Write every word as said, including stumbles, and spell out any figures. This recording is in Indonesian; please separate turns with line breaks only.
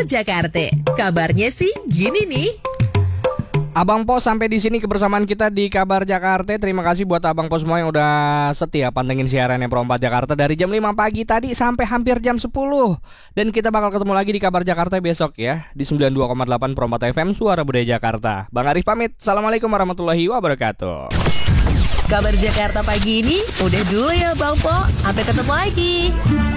Jakarta. Kabarnya sih gini nih.
Abang Po, sampai di sini kebersamaan kita di Kabar Jakarta. Terima kasih buat Abang Po semua yang udah setia pantengin siarannya Pro empat Jakarta dari jam lima pagi tadi sampai hampir jam sepuluh. Dan kita bakal ketemu lagi di Kabar Jakarta besok ya, di sembilan puluh dua koma delapan Pro empat F M Suara Budaya Jakarta. Bang Arif pamit. Assalamualaikum warahmatullahi wabarakatuh.
Kabar Jakarta pagi ini udah dulu ya Bang Po. Sampai ketemu lagi.